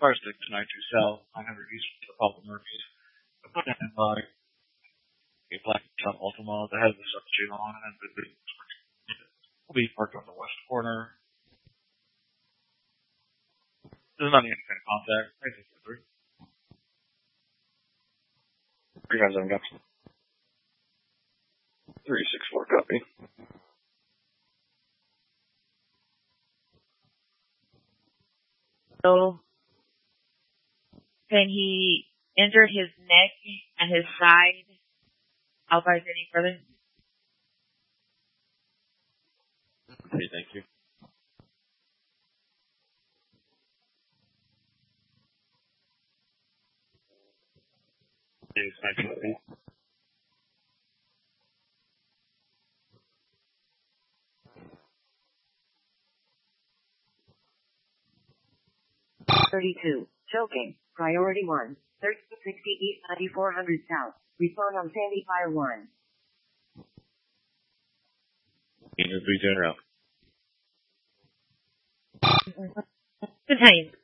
Fire Stick to 92 South, 900 East to the Papa Murphy's. I put in by a black Top Ultima that has the substitute on and will be parked on the west corner. There's not any kind of contact. 363. 357 copy. 364 copy. So, can he injure his neck and his side outside any further? Okay, thank you. Is 19 32. Choking. Priority 1. 1360 East 9400 South. Respond on Sandy Fire 1. Agent 3 turn around. Good time.